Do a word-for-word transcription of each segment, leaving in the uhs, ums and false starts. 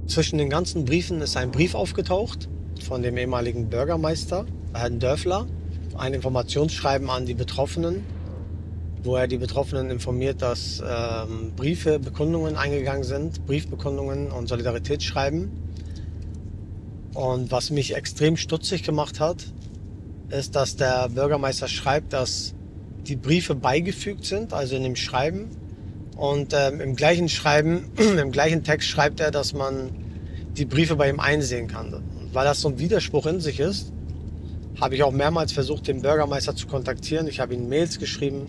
Zwischen den ganzen Briefen ist ein Brief aufgetaucht von dem ehemaligen Bürgermeister, Herrn Dörfler. Ein Informationsschreiben an die Betroffenen, wo er die Betroffenen informiert, dass ähm, Briefe, Bekundungen eingegangen sind, Briefbekundungen und Solidaritätsschreiben. Und was mich extrem stutzig gemacht hat, ist, dass der Bürgermeister schreibt, dass die Briefe beigefügt sind, also in dem Schreiben. Und ähm, im gleichen Schreiben, im gleichen Text schreibt er, dass man die Briefe bei ihm einsehen kann. Und weil das so ein Widerspruch in sich ist, habe ich auch mehrmals versucht, den Bürgermeister zu kontaktieren. Ich habe ihm Mails geschrieben.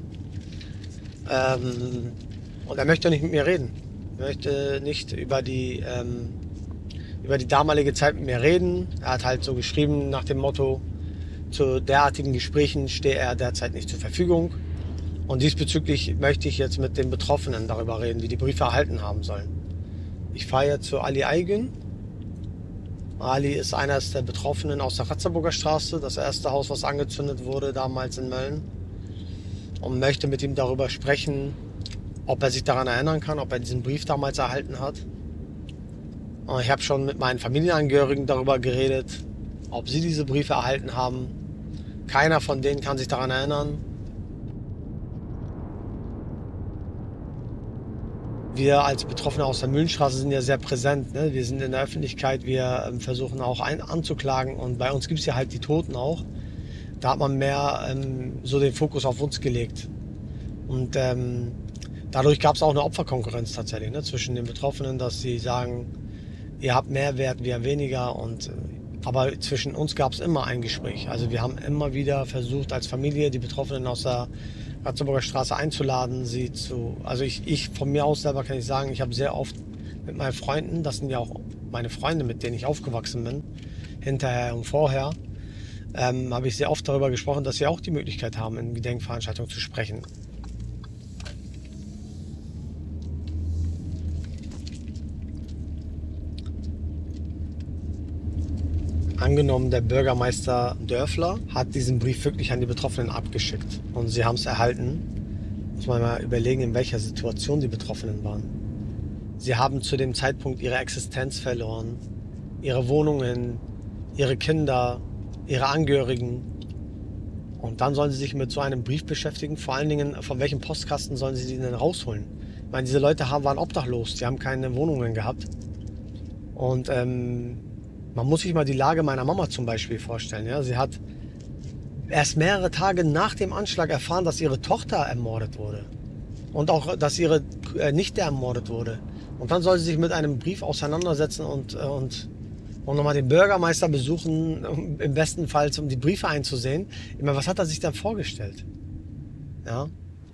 Ähm, und er möchte nicht mit mir reden. Er möchte nicht über die, ähm, über die damalige Zeit mit mir reden. Er hat halt so geschrieben nach dem Motto, zu derartigen Gesprächen stehe er derzeit nicht zur Verfügung. Und diesbezüglich möchte ich jetzt mit den Betroffenen darüber reden, wie die Briefe erhalten haben sollen. Ich fahre jetzt zu Ali Aygün. Ali ist einer der Betroffenen aus der Ratzeburger Straße, das erste Haus, was angezündet wurde damals in Mölln. Und möchte mit ihm darüber sprechen, ob er sich daran erinnern kann, ob er diesen Brief damals erhalten hat. Und ich habe schon mit meinen Familienangehörigen darüber geredet, ob sie diese Briefe erhalten haben. Keiner von denen kann sich daran erinnern. Wir als Betroffene aus der Mühlenstraße sind ja sehr präsent. Ne? Wir sind in der Öffentlichkeit, wir ähm, versuchen auch ein, anzuklagen. Und bei uns gibt es ja halt die Toten auch. Da hat man mehr ähm, so den Fokus auf uns gelegt. Und ähm, dadurch gab es auch eine Opferkonkurrenz tatsächlich, ne? Zwischen den Betroffenen, dass sie sagen, ihr habt mehr Wert, wir weniger. Und, äh, aber zwischen uns gab es immer ein Gespräch. Also wir haben immer wieder versucht, als Familie die Betroffenen aus der Ratzeburger Straße einzuladen, sie zu, also ich, ich von mir aus selber kann ich sagen, ich habe sehr oft mit meinen Freunden, das sind ja auch meine Freunde, mit denen ich aufgewachsen bin, hinterher und vorher, ähm, habe ich sehr oft darüber gesprochen, dass sie auch die Möglichkeit haben, in Gedenkveranstaltungen zu sprechen. Angenommen, der Bürgermeister Dörfler hat diesen Brief wirklich an die Betroffenen abgeschickt und sie haben es erhalten. Muss man mal überlegen, in welcher Situation die Betroffenen waren. Sie haben zu dem Zeitpunkt ihre Existenz verloren, ihre Wohnungen, ihre Kinder, ihre Angehörigen. Und dann sollen sie sich mit so einem Brief beschäftigen. Vor allen Dingen, von welchem Postkasten sollen sie den denn rausholen? Ich meine, diese Leute haben, waren obdachlos, die haben keine Wohnungen gehabt. Und ähm, man muss sich mal die Lage meiner Mama zum Beispiel vorstellen. Ja? Sie hat erst mehrere Tage nach dem Anschlag erfahren, dass ihre Tochter ermordet wurde. Und auch, dass ihre äh, Nichte ermordet wurde. Und dann soll sie sich mit einem Brief auseinandersetzen und, äh, und, und nochmal den Bürgermeister besuchen, um, im besten Fall, um die Briefe einzusehen. Ich meine, was hat er sich dann vorgestellt? Ja.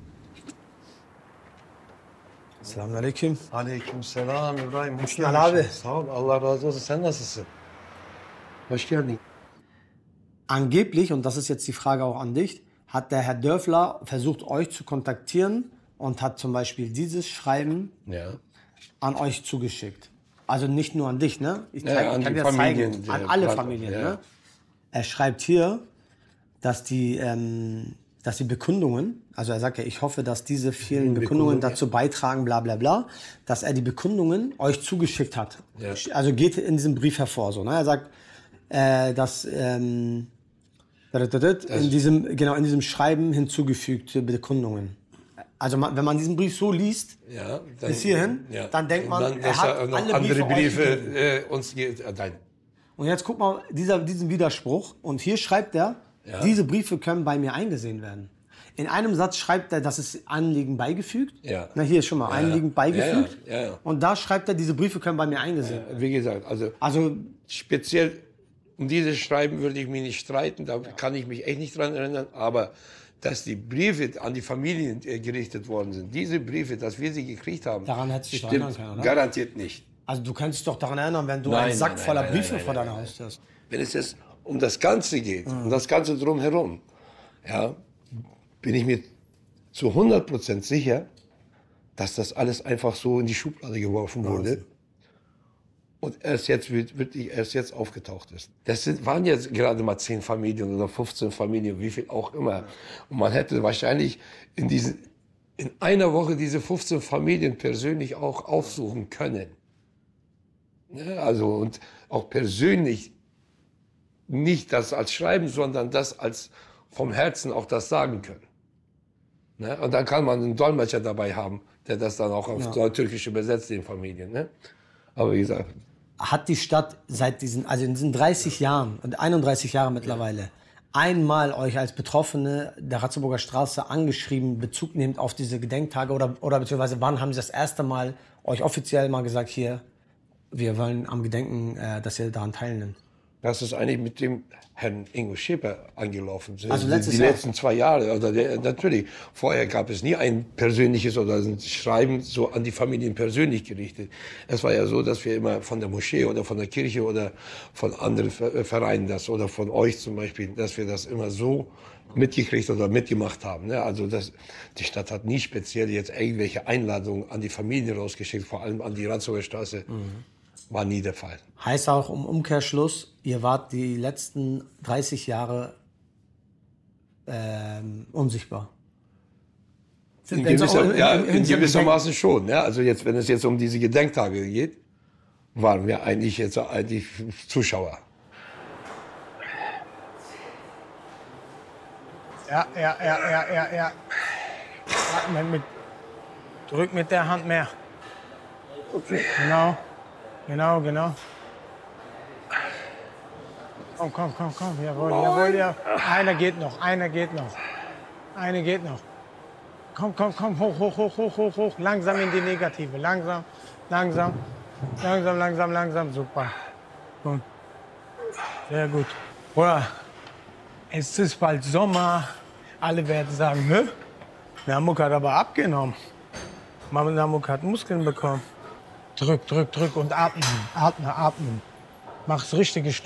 Selamun Aleyküm. Aleykümselam İbrahim. Hoş geldin. Abi. Sağ ol. Allah razı olsun. Sen nasılsın? Hoş geldin. Angeblich, und das ist jetzt die Frage auch an dich, hat der Herr Dörfler versucht, euch zu kontaktieren und hat zum Beispiel dieses Schreiben Ja. an euch zugeschickt. Also nicht nur an dich, ne? Ich Ja, zeig, an kann die dir das Familien, zeigen. die An alle Brand- Familien, ja. ne? Er schreibt hier, dass die, ähm, dass die Bekundungen, also er sagt ja, ich hoffe, dass diese vielen Die Bekundungen Bekundungen, dazu beitragen, bla bla bla, dass er die Bekundungen euch zugeschickt hat. Ja. Also geht in diesem Brief hervor. So, ne? Er sagt, äh, dass ähm, in diesem, genau, in diesem Schreiben hinzugefügte Bekundungen. Also man, wenn man diesen Brief so liest, Ja, dann, bis hierhin, ja. dann denkt man, Und dann, er dass hat er noch alle andere Briefe Briefe euch gegeben. äh, uns geht. Äh, nein. Und jetzt guck mal, dieser, diesen Widerspruch. Und hier schreibt er, Ja. diese Briefe können bei mir eingesehen werden. In einem Satz schreibt er, das ist Anliegen beigefügt. Ja. Na, hier ist schon mal Ja, Anliegen ja. beigefügt. Ja, ja, ja, ja. Und da schreibt er, diese Briefe können bei mir eingesehen werden. Wie gesagt, also, Also, speziell um dieses Schreiben würde ich mich nicht streiten, da kann ich mich echt nicht dran erinnern, aber dass die Briefe an die Familien äh, gerichtet worden sind, diese Briefe, dass wir sie gekriegt haben, Daran hättest du dich stimmt erinnern können, oder? garantiert nicht. also du kannst dich doch daran erinnern, wenn du Nein, einen Sack nein, nein, voller nein, Briefe nein, vor nein, deiner nein. Haustür hast. Wenn es jetzt um das Ganze geht, um das Ganze drumherum, ja, bin ich mir zu hundert Prozent sicher, dass das alles einfach so in die Schublade geworfen wurde und erst jetzt wird- wirklich erst jetzt aufgetaucht ist. Das sind, waren jetzt gerade mal zehn Familien oder fünfzehn Familien, wie viel auch immer. Und man hätte wahrscheinlich in diesen, in einer Woche diese fünfzehn Familien persönlich auch aufsuchen können. Ne? Also und auch persönlich nicht das als Schreiben, sondern das als vom Herzen auch das sagen können. Ne? Und dann kann man einen Dolmetscher dabei haben, der das dann auch auf Ja. Türkisch übersetzt in Familien. Ne? Aber wie gesagt, Hat die Stadt seit diesen, also in diesen dreißig Jahren und einunddreißig Jahre mittlerweile, einmal euch als Betroffene der Ratzeburger Straße angeschrieben, Bezug nehmend auf diese Gedenktage oder, oder beziehungsweise wann haben sie das erste Mal euch offiziell mal gesagt, hier, wir wollen am Gedenken, äh, dass ihr daran teilnimmt? das ist eigentlich mit dem Herrn Ingo Schäper angelaufen. Also die letztes die Jahr? letzten zwei Jahre. Oder der, natürlich, vorher gab es nie ein persönliches oder ein Schreiben so an die Familien persönlich gerichtet. Es war ja so, dass wir immer von der Moschee oder von der Kirche oder von anderen Vereinen das oder von euch zum Beispiel, dass wir das immer so mitgekriegt oder mitgemacht haben. Ne? Also das, die Stadt hat nie speziell jetzt irgendwelche Einladungen an die Familie rausgeschickt, vor allem an die Ratzeburger Straße. Mhm. War nie der Fall. Heißt auch im Umkehrschluss, ihr wart die letzten dreißig Jahre ähm, unsichtbar. In, gewisser, ja, in gewissermaßen schon. Ja? Also jetzt, wenn es jetzt um diese Gedenktage geht, waren wir eigentlich jetzt eigentlich Zuschauer. Ja, ja, ja, ja, ja, ja. Mit, mit, drück mit der Hand mehr. Okay. Genau, genau, genau. Komm, komm, komm, komm, jawohl, jawohl, ja. Einer geht noch, einer geht noch. Eine geht noch. Komm, komm, komm, hoch, hoch, hoch, hoch, hoch, hoch. Langsam in die Negative, langsam, langsam, langsam, langsam, langsam, super. Gut. Sehr gut. Bruder, es ist bald Sommer. Alle werden sagen, hä? Namuk hat aber abgenommen. Mama Namuk hat Muskeln bekommen. Drück, drück, drück und atmen, atmen, atmen. Mach's richtige